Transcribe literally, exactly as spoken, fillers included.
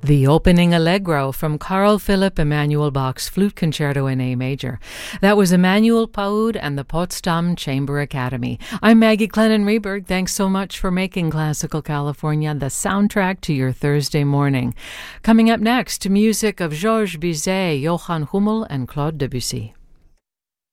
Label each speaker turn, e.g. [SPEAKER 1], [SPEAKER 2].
[SPEAKER 1] The opening Allegro from Carl Philipp Emanuel Bach's Flute Concerto in A Major. That was Emanuel Paud and the Potsdam Chamber Academy. I'm Maggie Clennon-Reberg. Thanks so much for making Classical California the soundtrack to your Thursday morning. Coming up next, music of Georges Bizet, Johann Hummel, and Claude Debussy.